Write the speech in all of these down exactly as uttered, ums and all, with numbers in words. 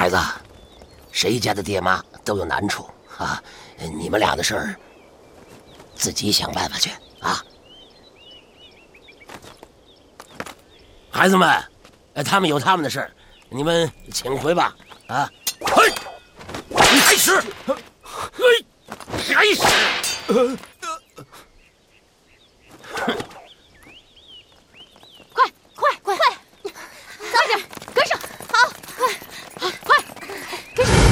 孩子，谁家的爹妈都有难处啊，你们俩的事儿自己想办法去啊。孩子们，他们有他们的事儿，你们请回吧。啊，嘿，开始，嘿，开始。呃快快快快，早点跟上！好，快快跟上！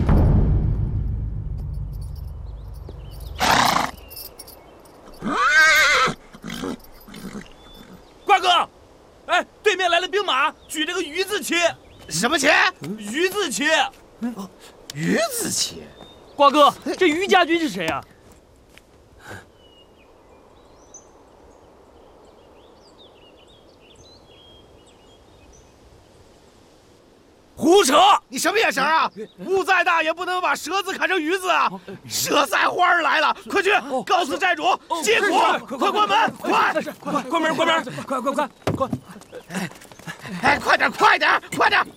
瓜哥，哎，对面来了兵马，举着个鱼字旗。 什么旗？ 鱼字旗。 鱼字旗。 瓜哥，这于家军是谁啊？ 胡扯！你什么眼神啊？雾再大也不能把蛇字砍成鱼字啊！蛇赛花儿来了，快去告诉寨主接火！快关门！快！ 快关门！关门！快快快快！ 哎哎，快点！快点！快点！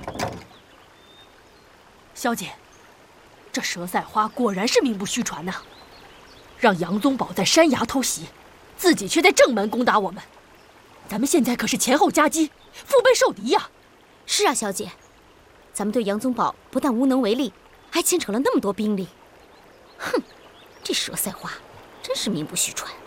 小姐，这蛇赛花果然是名不虚传呐、啊！让杨宗保在山崖偷袭，自己却在正门攻打我们，咱们现在可是前后夹击，腹背受敌呀、啊！ 是啊，小姐。 咱们对杨宗保不但无能为力，还牵扯了那么多兵力。哼，这佘赛花真是名不虚传。